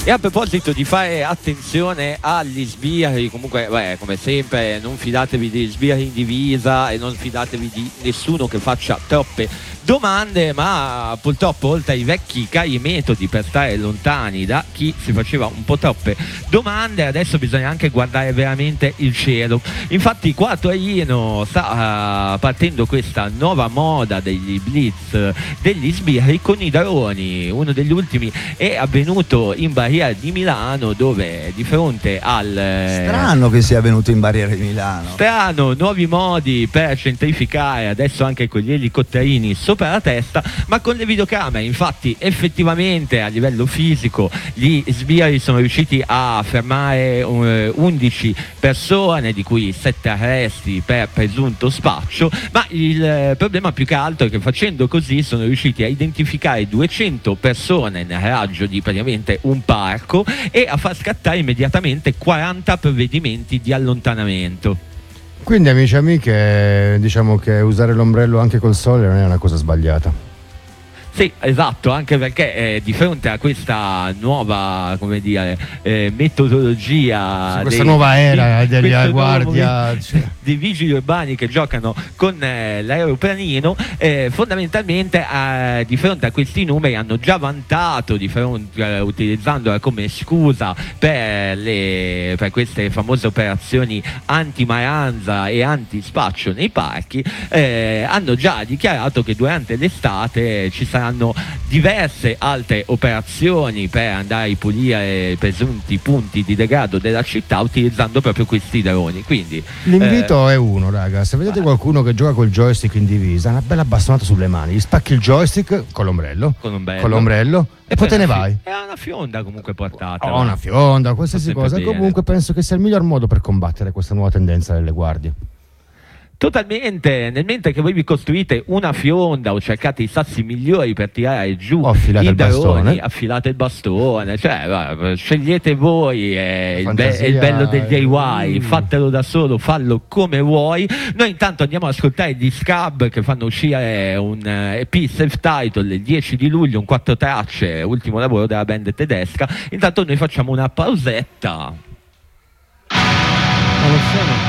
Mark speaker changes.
Speaker 1: E a proposito di fare attenzione agli sbirri, comunque come sempre non fidatevi degli sbirri in divisa e non fidatevi di nessuno che faccia troppe domande, ma purtroppo oltre ai vecchi cari metodi per stare lontani da chi si faceva un po' troppe domande, adesso bisogna anche guardare veramente il cielo. Infatti qua a Torino sta partendo questa nuova moda degli blitz degli sbirri con i droni. Uno degli ultimi è avvenuto in Barriera di Milano, dove di fronte al
Speaker 2: strano che sia avvenuto in Barriera di Milano,
Speaker 1: strano, nuovi modi per centrificare adesso anche con gli elicotterini sopra la testa, ma con le videocamere. Infatti effettivamente a livello fisico gli sbirri sono riusciti a fermare 11 persone, di cui 7 arresti per presunto spaccio, ma il problema più che altro è che facendo così sono riusciti a identificare 200 persone nel raggio di praticamente un parco e a far scattare immediatamente 40 provvedimenti di allontanamento.
Speaker 3: Quindi amici e amiche, diciamo che usare l'ombrello anche col sole non è una cosa sbagliata.
Speaker 1: Sì, esatto, anche perché di fronte a questa nuova, come dire, metodologia,
Speaker 3: sì, questa nuova era della guardia,
Speaker 1: dei vigili urbani che giocano con l'aeroplanino, fondamentalmente di fronte a questi numeri hanno già vantato utilizzandola come scusa per queste famose operazioni anti-maranza e anti-spaccio nei parchi. Hanno già dichiarato che durante l'estate ci saranno diverse altre operazioni per andare a ripulire presunti punti di degrado della città utilizzando proprio questi droni. Quindi
Speaker 3: l'invito è uno, raga: se vedete qualcuno che gioca col joystick in divisa, una bella bastonata sulle mani, gli spacchi il joystick con l'ombrello e poi te ne vai.
Speaker 1: È una fionda comunque portata.
Speaker 3: Una fionda, qualsiasi cosa. Bene. Comunque penso che sia il miglior modo per combattere questa nuova tendenza delle guardie.
Speaker 1: Totalmente, nel mentre che voi vi costruite una fionda o cercate i sassi migliori per tirare giù i droni, affilate il bastone, cioè scegliete voi, il bello del DIY, fatelo da solo, fallo come vuoi. Noi intanto andiamo ad ascoltare gli Scrub che fanno uscire un EP self-title il 10 di luglio, un 4 tracce, ultimo lavoro della band tedesca. Intanto noi facciamo una pausetta.
Speaker 3: Non lo so.